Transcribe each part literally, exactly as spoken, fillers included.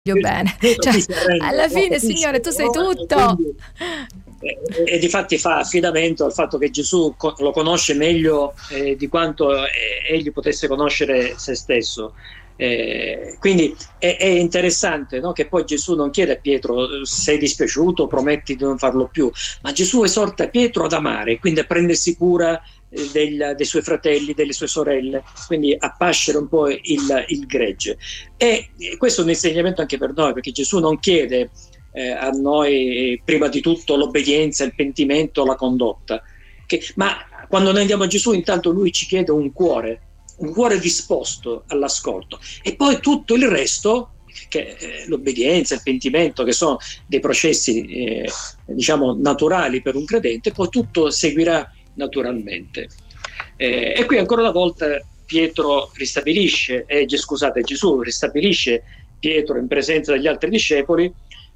Bene, cioè, alla fine, Signore, tu sei tutto. E, e di fatti fa affidamento al fatto che Gesù co- lo conosce meglio eh, di quanto eh, egli potesse conoscere se stesso. Eh, quindi è, è interessante, no? Che poi Gesù non chiede a Pietro: sei dispiaciuto, prometti di non farlo più, ma Gesù esorta Pietro ad amare, quindi a prendersi cura eh, del, dei suoi fratelli, delle sue sorelle, quindi a pascere un po' il, il gregge. E questo è un insegnamento anche per noi, perché Gesù non chiede eh, a noi prima di tutto l'obbedienza, il pentimento, la condotta, che, ma quando noi andiamo a Gesù intanto lui ci chiede un cuore, un cuore disposto all'ascolto, e poi tutto il resto, che eh, l'obbedienza, il pentimento, che sono dei processi eh, diciamo naturali per un credente, poi tutto seguirà naturalmente. Eh, e qui ancora una volta Pietro ristabilisce, eh, scusate, Gesù ristabilisce Pietro in presenza degli altri discepoli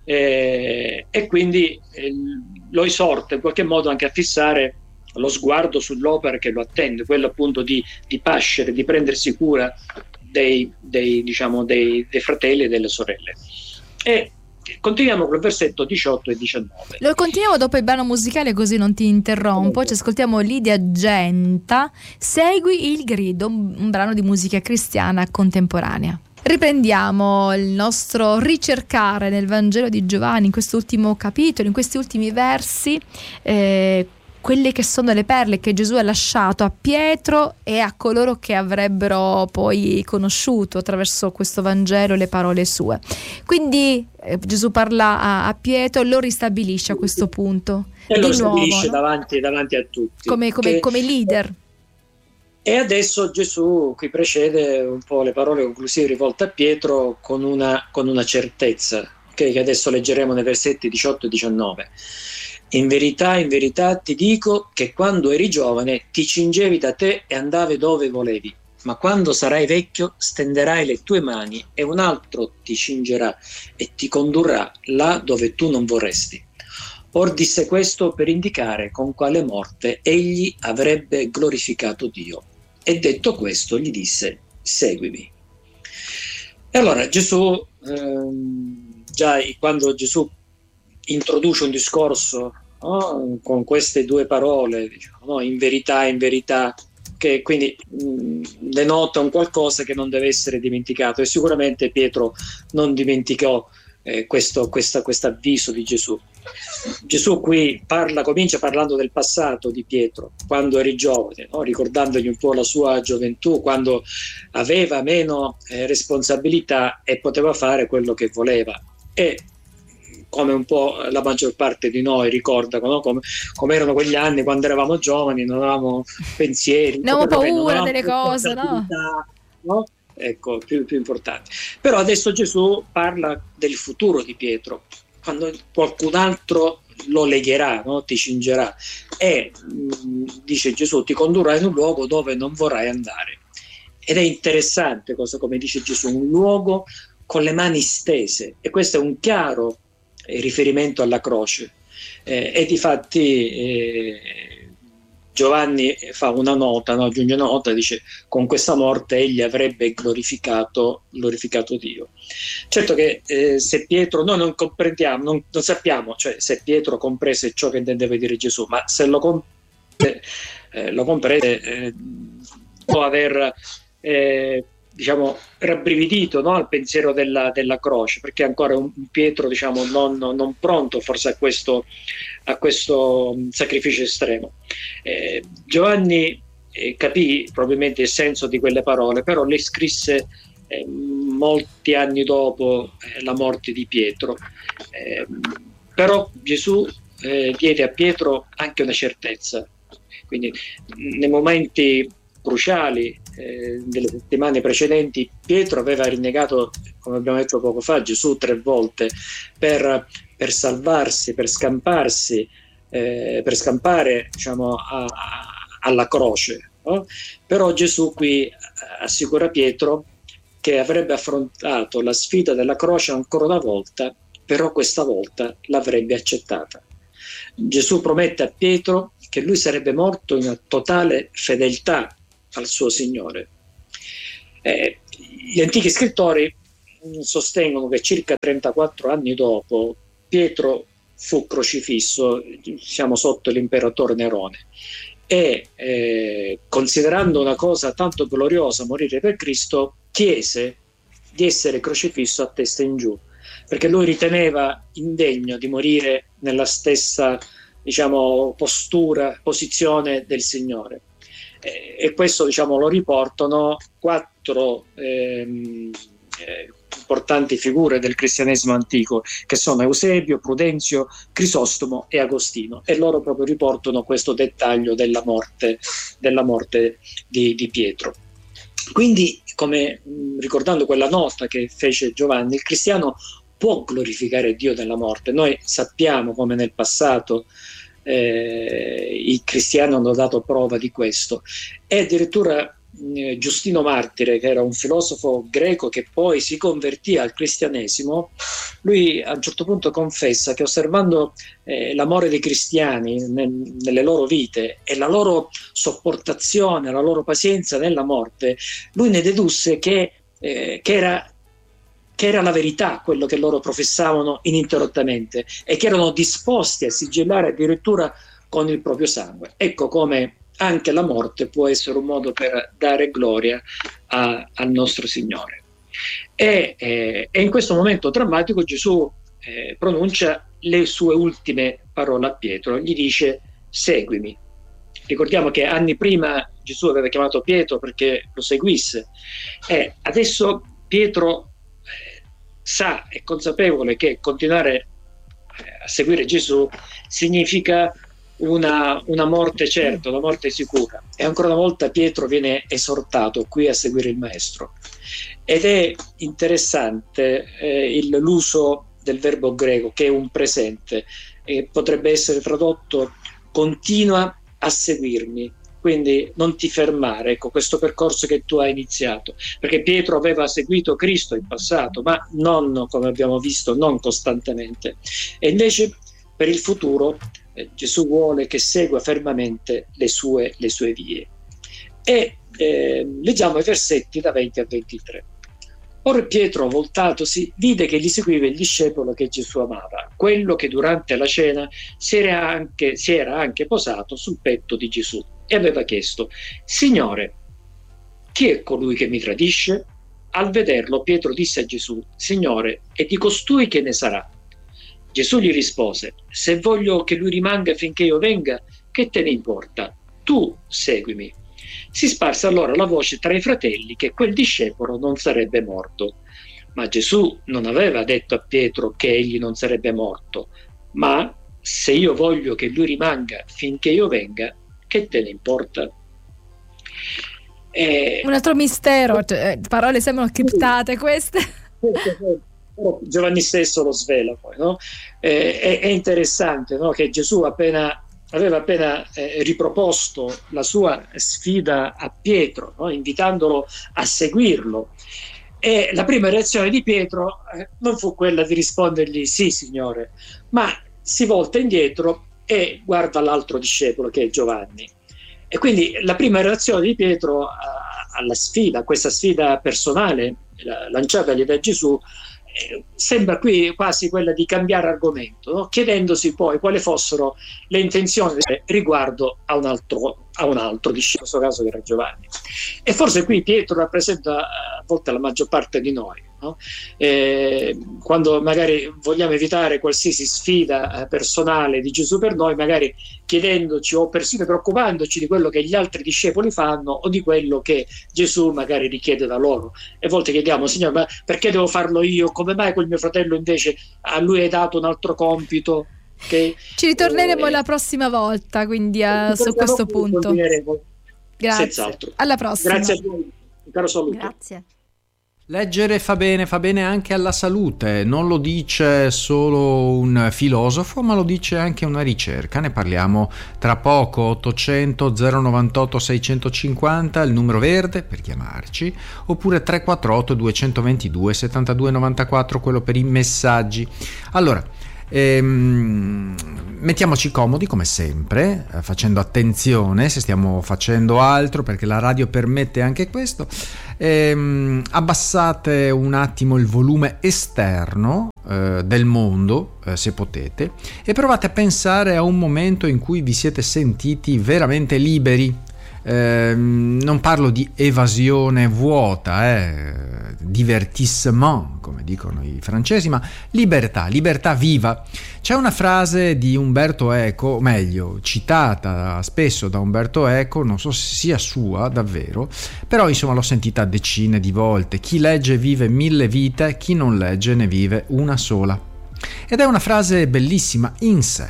eh, e quindi eh, lo esorta in qualche modo anche a fissare lo sguardo sull'opera che lo attende, quello appunto di, di pascere, di prendersi cura dei, dei, diciamo, dei, dei fratelli e delle sorelle. E continuiamo col versetto diciotto e diciannove. Lo continuiamo dopo il brano musicale, così non ti interrompo. Ci ascoltiamo Lidia Genta, Segui il grido, un brano di musica cristiana contemporanea. Riprendiamo il nostro ricercare nel Vangelo di Giovanni, in quest'ultimo capitolo, in questi ultimi versi, eh, quelle che sono le perle che Gesù ha lasciato a Pietro e a coloro che avrebbero poi conosciuto attraverso questo Vangelo le parole sue. Quindi eh, Gesù parla a, a Pietro, lo ristabilisce a questo punto. E lo di ristabilisce nuovo, no? davanti, davanti a tutti. Come, come, che... come leader. E adesso Gesù qui precede un po' le parole conclusive rivolte a Pietro con una, con una certezza, okay, che adesso leggeremo nei versetti diciotto e diciannove. In verità, in verità ti dico che quando eri giovane ti cingevi da te e andavi dove volevi, ma quando sarai vecchio stenderai le tue mani e un altro ti cingerà e ti condurrà là dove tu non vorresti. Or disse questo per indicare con quale morte egli avrebbe glorificato Dio. E detto questo gli disse: seguimi. E allora Gesù, ehm, già quando Gesù introduce un discorso, no, con queste due parole, diciamo, no, in verità, in verità, che quindi mh, denota un qualcosa che non deve essere dimenticato, e sicuramente Pietro non dimenticò eh, questo avviso di Gesù. Gesù qui parla, comincia parlando del passato di Pietro, quando eri giovane, no? Ricordandogli un po' la sua gioventù, quando aveva meno eh, responsabilità e poteva fare quello che voleva. E come un po' la maggior parte di noi ricorda, no? come, come erano quegli anni quando eravamo giovani, non avevamo pensieri, non avevamo paura non avevamo delle cose, no? no? Ecco, più, più importante. Però adesso Gesù parla del futuro di Pietro, quando qualcun altro lo legherà, no? Ti cingerà e mh, dice Gesù, ti condurrà in un luogo dove non vorrai andare. Ed è interessante cosa, come dice Gesù, un luogo con le mani stese, e questo è un chiaro eh, riferimento alla croce. Eh, e difatti eh, Giovanni fa una nota, no? aggiunge una nota, dice: con questa morte egli avrebbe glorificato, glorificato Dio. Certo che eh, se Pietro, noi non comprendiamo, non, non sappiamo, cioè se Pietro comprese ciò che intendeva dire Gesù, ma se lo, comp- eh, lo comprese eh, può aver eh, diciamo rabbrividito, no? al pensiero della, della croce, perché ancora un, un Pietro diciamo non, non pronto forse a questo, a questo sacrificio estremo. Eh, Giovanni eh, capì probabilmente il senso di quelle parole, però le scrisse eh, molti anni dopo eh, la morte di Pietro. Eh, però Gesù eh, diede a Pietro anche una certezza, quindi nei momenti cruciali eh, delle settimane precedenti Pietro aveva rinnegato, come abbiamo detto poco fa, Gesù tre volte per, per salvarsi, per scamparsi, eh, per scampare diciamo, a, a, alla croce. No? Però Gesù qui assicura Pietro che avrebbe affrontato la sfida della croce ancora una volta, però questa volta l'avrebbe accettata. Gesù promette a Pietro che lui sarebbe morto in totale fedeltà al suo Signore. Eh, gli antichi scrittori sostengono che circa trentaquattro anni dopo Pietro fu crocifisso, siamo sotto l'imperatore Nerone, e eh, considerando una cosa tanto gloriosa, morire per Cristo, chiese di essere crocifisso a testa in giù, perché lui riteneva indegno di morire nella stessa, diciamo, postura, posizione del Signore. Eh, e questo, diciamo, lo riportano quattro ehm, eh, importanti figure del cristianesimo antico, che sono Eusebio, Prudenzio, Crisostomo e Agostino, e loro proprio riportano questo dettaglio della morte, della morte di, di Pietro. Quindi, come mh, ricordando quella nota che fece Giovanni, il cristiano può glorificare Dio nella morte. Noi sappiamo come nel passato eh, i cristiani hanno dato prova di questo, e addirittura eh, Giustino Martire, che era un filosofo greco che poi si convertì al cristianesimo, lui a un certo punto confessa che osservando eh, l'amore dei cristiani nel, nelle loro vite e la loro sopportazione, la loro pazienza nella morte, lui ne dedusse che, eh, che era che era la verità quello che loro professavano ininterrottamente, e che erano disposti a sigillare addirittura con il proprio sangue. Ecco come anche la morte può essere un modo per dare gloria a, al nostro Signore. E, eh, e in questo momento drammatico Gesù eh, pronuncia le sue ultime parole a Pietro, gli dice: seguimi. Ricordiamo che anni prima Gesù aveva chiamato Pietro perché lo seguisse, e adesso Pietro sa, è consapevole che continuare a seguire Gesù significa una, una morte certa, una morte sicura, e ancora una volta Pietro viene esortato qui a seguire il Maestro. Ed è interessante eh, il, l'uso del verbo greco, che è un presente, e potrebbe essere tradotto: continua a seguirmi. Quindi non ti fermare, ecco, questo percorso che tu hai iniziato, perché Pietro aveva seguito Cristo in passato, ma non, come abbiamo visto, non costantemente. E invece per il futuro eh, Gesù vuole che segua fermamente le sue, le sue vie. E eh, leggiamo i versetti da venti a ventitré. Ora Pietro, voltatosi, vide che gli seguiva il discepolo che Gesù amava, quello che durante la cena si era anche, si era anche posato sul petto di Gesù, e aveva chiesto: Signore, chi è colui che mi tradisce? Al vederlo Pietro disse a Gesù: Signore, e di costui che ne sarà? Gesù gli rispose: se voglio che lui rimanga finché io venga, che te ne importa? Tu seguimi. Si sparse allora la voce tra i fratelli che quel discepolo non sarebbe morto. Ma Gesù non aveva detto a Pietro che egli non sarebbe morto, ma: se io voglio che lui rimanga finché io venga, che te ne importa? Eh, un altro mistero, cioè, parole sembrano criptate queste. Giovanni stesso lo svela poi, no? Eh, è, è interessante, no? Che Gesù appena aveva appena eh, riproposto la sua sfida a Pietro, no? Invitandolo a seguirlo, e la prima reazione di Pietro eh, non fu quella di rispondergli sì signore, ma si volta indietro e guarda l'altro discepolo, che è Giovanni. E quindi la prima reazione di Pietro a, alla sfida, a questa sfida personale la, lanciatagli da Gesù, eh, sembra qui quasi quella di cambiare argomento, no? Chiedendosi poi quali fossero le intenzioni riguardo a un altro, a un altro discepolo, in questo caso che era Giovanni. E forse qui Pietro rappresenta a volte la maggior parte di noi, no? Eh, quando magari vogliamo evitare qualsiasi sfida eh, personale di Gesù per noi, magari chiedendoci o persino preoccupandoci di quello che gli altri discepoli fanno o di quello che Gesù magari richiede da loro. E a volte chiediamo: Signore, ma perché devo farlo io? Come mai quel mio fratello invece a lui hai dato un altro compito? Che, ci ritorneremo eh, la prossima volta, quindi uh, su questo punto. Grazie. Senz'altro. Alla prossima. Grazie a voi. Un caro saluto. Grazie. Leggere fa bene, fa bene anche alla salute, non lo dice solo un filosofo, ma lo dice anche una ricerca. Ne parliamo tra poco. Ottocento zero novantotto seicentocinquanta il numero verde per chiamarci, oppure tre quattro otto duecentoventidue settantadue novantaquattro quello per i messaggi. Allora, ehm, mettiamoci comodi come sempre, eh, facendo attenzione se stiamo facendo altro, perché la radio permette anche questo. Ehm, abbassate un attimo il volume esterno eh, del mondo, eh, se potete, e provate a pensare a un momento in cui vi siete sentiti veramente liberi. Eh, non parlo di evasione vuota, eh, divertissement come dicono i francesi, ma libertà, libertà viva. C'è una frase di Umberto Eco, meglio citata spesso da Umberto Eco, non so se sia sua davvero, però insomma l'ho sentita decine di volte: chi legge vive mille vite, chi non legge ne vive una sola. Ed è una frase bellissima in sé,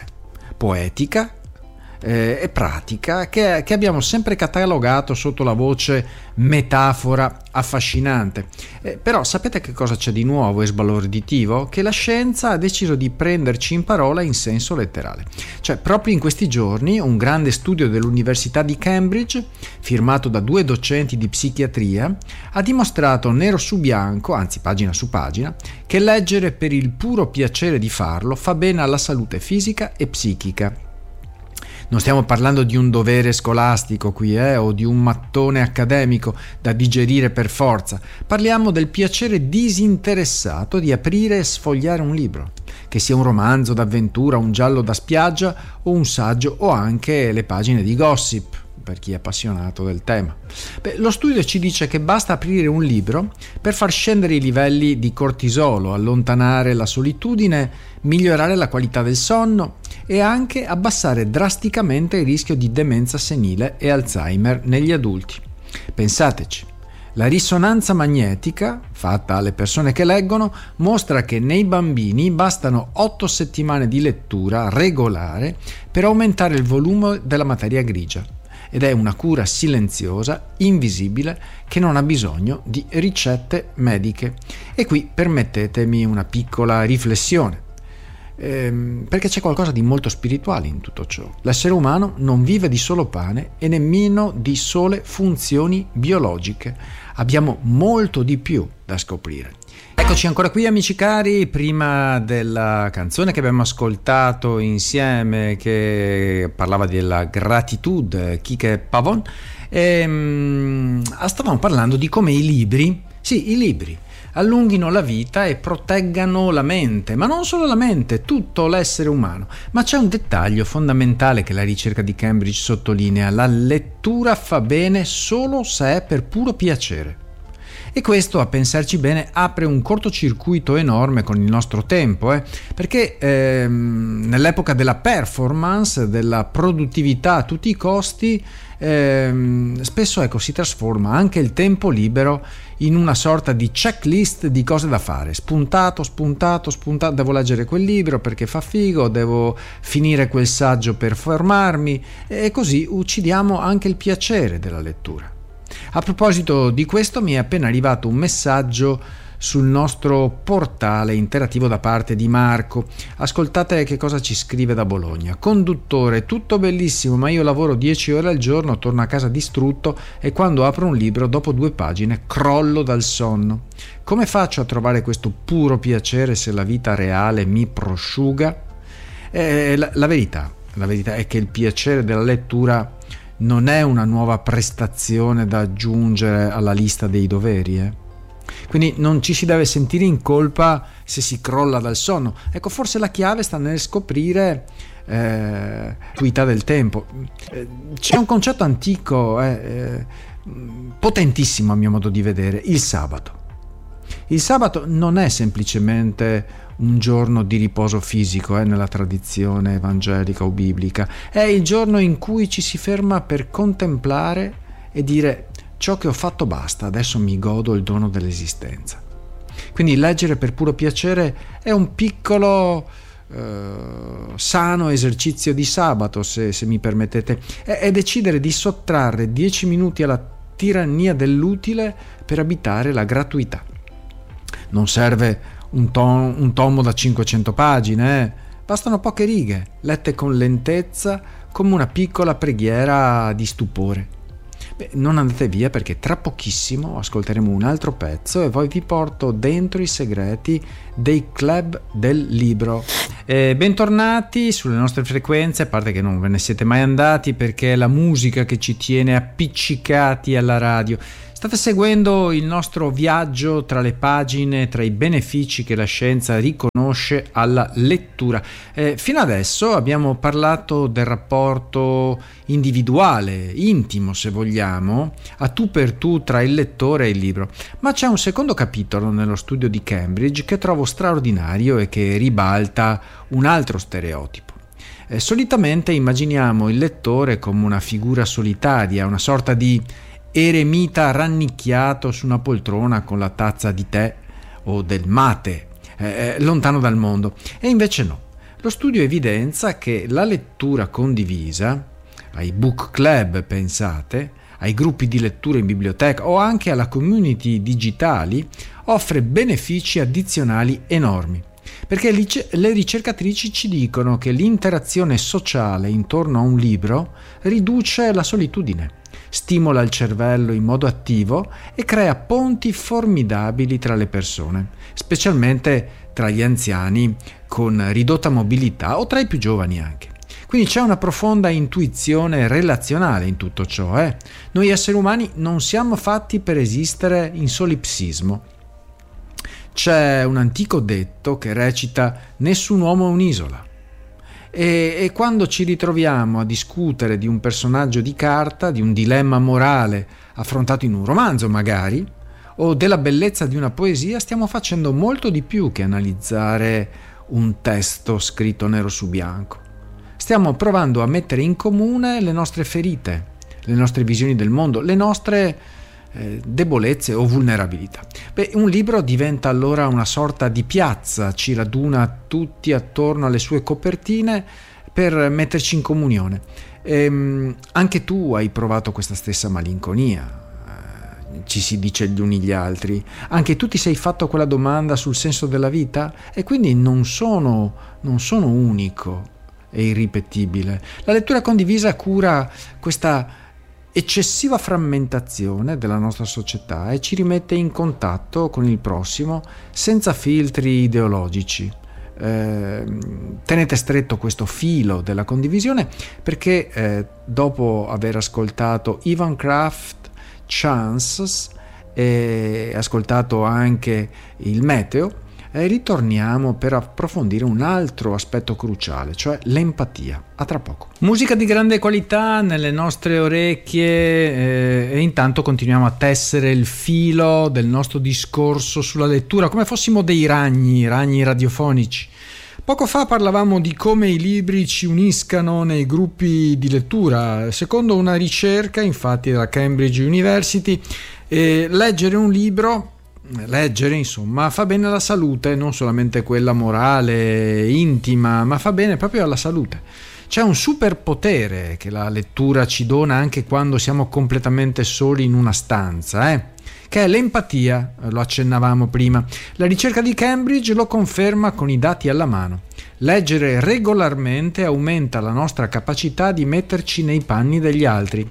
poetica Eh, e pratica, che, che abbiamo sempre catalogato sotto la voce metafora affascinante. Eh, però sapete che cosa c'è di nuovo e sbalorditivo? Che la scienza ha deciso di prenderci in parola in senso letterale. Cioè, proprio in questi giorni un grande studio dell'Università di Cambridge, firmato da due docenti di psichiatria, ha dimostrato nero su bianco, anzi pagina su pagina, che leggere per il puro piacere di farlo fa bene alla salute fisica e psichica. Non stiamo parlando di un dovere scolastico qui, eh, o di un mattone accademico da digerire per forza. Parliamo del piacere disinteressato di aprire e sfogliare un libro, che sia un romanzo d'avventura, un giallo da spiaggia o un saggio, o anche le pagine di gossip, per chi è appassionato del tema. Beh, lo studio ci dice che basta aprire un libro per far scendere i livelli di cortisolo, allontanare la solitudine, migliorare la qualità del sonno e anche abbassare drasticamente il rischio di demenza senile e Alzheimer negli adulti. Pensateci, la risonanza magnetica fatta alle persone che leggono mostra che nei bambini bastano otto settimane di lettura regolare per aumentare il volume della materia grigia, ed è una cura silenziosa, invisibile, che non ha bisogno di ricette mediche. E qui permettetemi una piccola riflessione, ehm, perché c'è qualcosa di molto spirituale in tutto ciò. L'essere umano non vive di solo pane e nemmeno di sole funzioni biologiche. Abbiamo molto di più da scoprire. Eccoci ancora qui, amici cari, prima della canzone che abbiamo ascoltato insieme, che parlava della gratitude, Quique Pavón, ehm, stavamo parlando di come i libri, sì, i libri, allunghino la vita e proteggano la mente, ma non solo la mente, tutto l'essere umano. Ma c'è un dettaglio fondamentale che la ricerca di Cambridge sottolinea: la lettura fa bene solo se è per puro piacere. E questo, a pensarci bene, apre un cortocircuito enorme con il nostro tempo, eh? perché ehm, nell'epoca della performance, della produttività a tutti i costi, ehm, spesso ecco, si trasforma anche il tempo libero in una sorta di checklist di cose da fare, spuntato, spuntato, spuntato, devo leggere quel libro perché fa figo, devo finire quel saggio per formarmi, e così uccidiamo anche il piacere della lettura. A proposito di questo, mi è appena arrivato un messaggio sul nostro portale interattivo da parte di Marco. Ascoltate che cosa ci scrive da Bologna. Conduttore, tutto bellissimo, ma io lavoro dieci ore al giorno, torno a casa distrutto e quando apro un libro, dopo due pagine, crollo dal sonno. Come faccio a trovare questo puro piacere se la vita reale mi prosciuga? Eh, la, la verità, la verità è che il piacere della lettura non è una nuova prestazione da aggiungere alla lista dei doveri, eh? Quindi non ci si deve sentire in colpa se si crolla dal sonno. Ecco, forse la chiave sta nel scoprire eh, l'equità del tempo. Eh, c'è un concetto antico, eh, eh, potentissimo a mio modo di vedere: il sabato. Il sabato non è semplicemente un giorno di riposo fisico, eh, nella tradizione evangelica o biblica. È il giorno in cui ci si ferma per contemplare e dire: ciò che ho fatto basta, adesso mi godo il dono dell'esistenza. Quindi leggere per puro piacere è un piccolo eh, sano esercizio di sabato, se, se mi permettete, è, è decidere di sottrarre dieci minuti alla tirannia dell'utile per abitare la gratuità. Non serve un, tom, un tomo da cinquecento pagine, eh? Bastano poche righe, lette con lentezza, come una piccola preghiera di stupore. Beh, non andate via, perché tra pochissimo ascolteremo un altro pezzo e poi vi porto dentro i segreti dei club del libro. Eh, bentornati sulle nostre frequenze, a parte che non ve ne siete mai andati perché è la musica che ci tiene appiccicati alla radio. State seguendo il nostro viaggio tra le pagine, tra i benefici che la scienza riconosce alla lettura. Eh, fino adesso abbiamo parlato del rapporto individuale, intimo se vogliamo, a tu per tu tra il lettore e il libro. Ma c'è un secondo capitolo nello studio di Cambridge che trovo straordinario e che ribalta un altro stereotipo. Eh, solitamente immaginiamo il lettore come una figura solitaria, una sorta di eremita rannicchiato su una poltrona con la tazza di tè o del mate, eh, lontano dal mondo. E invece no. Lo studio evidenzia che la lettura condivisa, ai book club pensate, ai gruppi di lettura in biblioteca o anche alla community digitali, offre benefici addizionali enormi. Perché le ricercatrici ci dicono che l'interazione sociale intorno a un libro riduce la solitudine, stimola il cervello in modo attivo e crea ponti formidabili tra le persone, specialmente tra gli anziani con ridotta mobilità o tra i più giovani anche. Quindi c'è una profonda intuizione relazionale in tutto ciò. Eh? Noi esseri umani non siamo fatti per esistere in solipsismo. C'è un antico detto che recita: nessun uomo è un'isola. E, e quando ci ritroviamo a discutere di un personaggio di carta, di un dilemma morale affrontato in un romanzo magari, o della bellezza di una poesia, stiamo facendo molto di più che analizzare un testo scritto nero su bianco. Stiamo provando a mettere in comune le nostre ferite, le nostre visioni del mondo, le nostre eh, debolezze o vulnerabilità. Beh, un libro diventa allora una sorta di piazza, ci raduna tutti attorno alle sue copertine per metterci in comunione. Ehm, anche tu hai provato questa stessa malinconia, eh, ci si dice gli uni gli altri. Anche tu ti sei fatto quella domanda sul senso della vita? E quindi non sono, non sono unico e irripetibile. La lettura condivisa cura questa eccessiva frammentazione della nostra società e ci rimette in contatto con il prossimo senza filtri ideologici. Eh, tenete stretto questo filo della condivisione perché eh, dopo aver ascoltato Ivan Kraft, Chances e ascoltato anche il meteo, E ritorniamo per approfondire un altro aspetto cruciale, cioè l'empatia. A tra poco. Musica di grande qualità nelle nostre orecchie eh, e intanto continuiamo a tessere il filo del nostro discorso sulla lettura come fossimo dei ragni, ragni radiofonici. Poco fa parlavamo di come i libri ci uniscano nei gruppi di lettura. Secondo una ricerca, infatti, della Cambridge University, eh, leggere un libro Leggere, insomma, fa bene alla salute, non solamente quella morale, intima, ma fa bene proprio alla salute. C'è un superpotere che la lettura ci dona anche quando siamo completamente soli in una stanza, eh? che è l'empatia, lo accennavamo prima. La ricerca di Cambridge lo conferma con i dati alla mano. Leggere regolarmente aumenta la nostra capacità di metterci nei panni degli altri.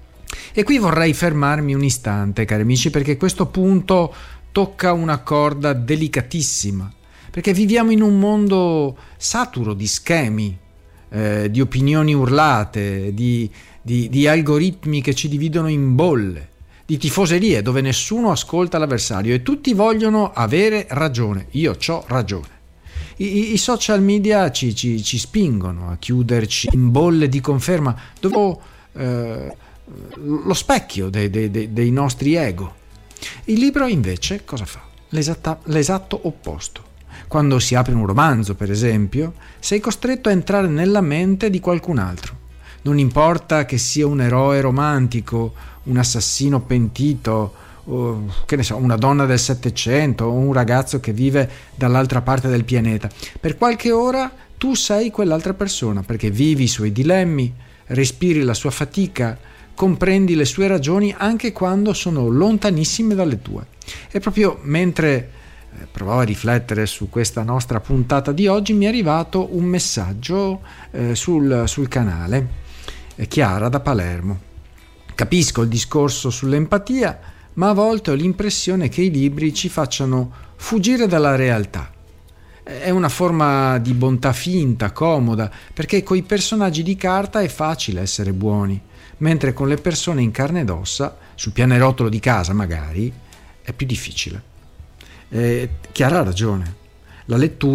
E qui vorrei fermarmi un istante, cari amici, perché questo punto tocca una corda delicatissima, perché viviamo in un mondo saturo di schemi, eh, di opinioni urlate, di, di, di algoritmi che ci dividono in bolle, di tifoserie dove nessuno ascolta l'avversario e tutti vogliono avere ragione. Io c'ho ragione. I, i social media ci, ci, ci spingono a chiuderci in bolle di conferma dove eh, lo specchio dei, dei, dei nostri ego. Il libro invece cosa fa? L'esatta, l'esatto opposto. Quando si apre un romanzo, per esempio, sei costretto a entrare nella mente di qualcun altro. Non importa che sia un eroe romantico, un assassino pentito, o, che ne so, una donna del Settecento o un ragazzo che vive dall'altra parte del pianeta. Per qualche ora tu sei quell'altra persona, perché vivi i suoi dilemmi, respiri la sua fatica, comprendi le sue ragioni anche quando sono lontanissime dalle tue. E proprio mentre eh, provavo a riflettere su questa nostra puntata di oggi, mi è arrivato un messaggio eh, sul, sul canale, eh, Chiara da Palermo. Capisco il discorso sull'empatia, ma a volte ho l'impressione che i libri ci facciano fuggire dalla realtà. è una forma di bontà finta, comoda, perché con i personaggi di carta è facile essere buoni, mentre con le persone in carne ed ossa, sul pianerottolo di casa magari, è più difficile. Eh, Chiara ha ragione, la lettura